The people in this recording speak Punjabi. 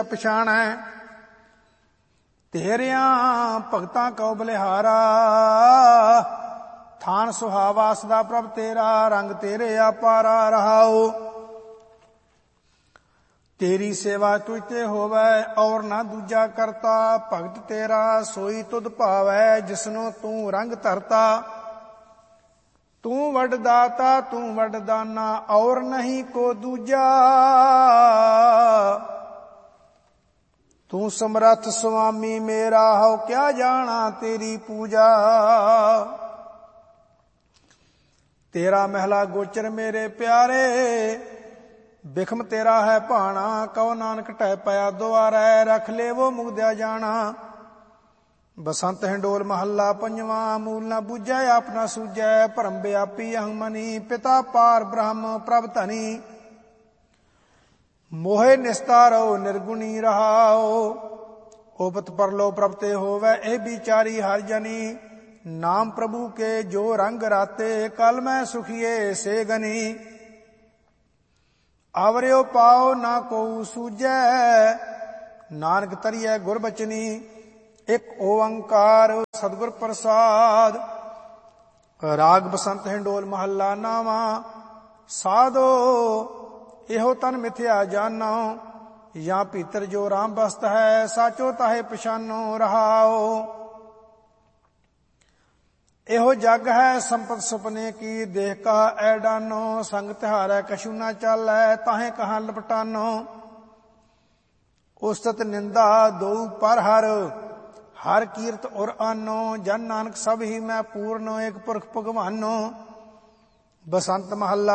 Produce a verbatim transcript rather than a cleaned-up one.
ਪਛਾਣੈ। ਤੇਰਿਆਂ ਭਗਤਾਂ ਕਉ ਬਲਿਹਾਰਾ, ਥਾਨ ਸੁਹਾਵਾ ਸਦਾ ਪ੍ਰਭ ਤੇਰਾ, ਰੰਗ ਤੇਰੇ ਆਪਾਰਾ ਰਹਾਉ। ਤੇਰੀ ਸੇਵਾ ਤੁਝ ਤੇ ਹੋਵੈ ਔਰ ਨਾ ਦੂਜਾ ਕਰਤਾ, ਭਗਤ ਤੇਰਾ ਸੋਈ ਤੁਧ ਭਾਵੈ, ਜਿਸਨੂੰ ਤੂੰ ਰੰਗ ਧਰਤਾ। ਤੂੰ ਵੱਡ ਦਾਤਾ ਤੂੰ ਵੱਡ ਦਾਨਾ, ਔਰ ਨਹੀਂ ਕੋ ਦੂਜਾ। ਤੂੰ ਸਮਰੱਥ ਸੁਆਮੀ ਮੇਰਾ, ਹਉ ਕਿਆ ਜਾਣਾ ਤੇਰੀ ਪੂਜਾ। ਤੇਰਾ ਮਹਿਲਾ ਗੋਚਰ ਮੇਰੇ ਪਿਆਰੇ, ਬਿਖਮ ਤੇਰਾ ਹੈ ਭਾਣਾ। ਕਉ ਨਾਨਕ ਢਹਿ ਪਿਆ ਦੁਆਰੈ, ਰਖ ਲੇਵੋ ਮੁਗਦਿਆ ਜਾਣਾ। ਬਸੰਤ ਹਿੰਡੋਲ ਮਹੱਲਾ ਪੰਜਵਾਂ। ਮੂਲ ਨਾ ਬੁਝੈ ਆਪ ਨਾ ਸੂਝੈ, ਭਰਮ ਵਿਆਪੀ ਅਹੰ ਮਨੀ। ਪਿਤਾ ਪਾਰ ਬ੍ਰਹਮ ਪ੍ਰਭ ਧਨੀ, ਮੋਹਿ ਨਿਸਤਾਰੋ ਨਿਰਗੁਣੀ ਰਹਾਉ। ਉਪਤ ਪਰਲੋ ਪ੍ਰਭ ਤੇ ਹੋਵੈ, ਇਹ ਵਿਚਾਰੀ ਹਰਿ ਜਨੀ। ਨਾਮ ਪ੍ਰਭੂ ਕੇ ਜੋ ਰੰਗ ਰਾਤੇ, ਕਲ ਮੈਂ ਸੁਖੀਏ ਸੇ ਗਨੀ। ਆਵਰਿਓ ਪਾਉ ਨਾ ਕੋ ਸੂਝੈ, ਨਾਨਕ ਤਰੀਐ ਗੁਰ ਬਚਨੀ। ਇੱਕ ਓੰਕਾਰ ਸਤਿਗੁਰ ਪ੍ਰਸਾਦ। ਰਾਗ ਬਸੰਤ ਹਿੰਡੋਲ ਮਹੱਲਾ ਨਾਵਾਂ। ਸਾਧੋ ਇਹੋ ਤਨ ਮਿਥਿਆ ਜਾਨੋ, ਜਾਂ ਭੀਤਰ ਜੋ ਰਾਮ ਬਸਤ ਹੈ, ਸਾਚੋ ਤਾਹੇ ਪਛਾਨੋ ਰਹਾਉ। ਇਹੋ ਜਗ ਹੈ ਸੰਪਤ ਸੁਪਨੇ ਕੀ, ਦੇਖ ਕਾ ਐਡਾਨੋ। ਸੰਗ ਤਿਹਾਰੈ ਕਛੂ ਨਾ ਚਾਲੈ, ਤਾਹੇ ਕਹਾਂ ਲਪਟਾਨੋ। ਉਸਤਤ ਨਿੰਦਾ ਦੋ ਪਰ ਹਰ, ਹਰ ਕੀਰਤ ਔਰ ਆਨੋ। ਜਨ ਨਾਨਕ ਸਭ ਹੀ ਮੈਂ ਪੂਰਨ, ਏਕ ਪੁਰਖ ਭਗਵਾਨੋ। ਬਸੰਤ ਮਹੱਲਾ